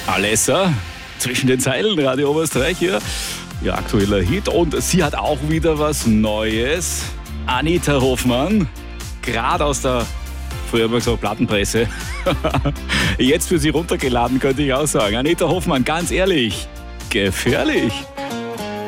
Alessa, zwischen den Zeilen, Radio Oberösterreich hier. Ihr aktueller Hit. Und sie hat auch wieder was Neues. Anita Hoffmann, gerade aus der, früher haben wir gesagt, Plattenpresse. Jetzt für sie runtergeladen, könnte ich auch sagen. Anita Hoffmann, ganz ehrlich, gefährlich.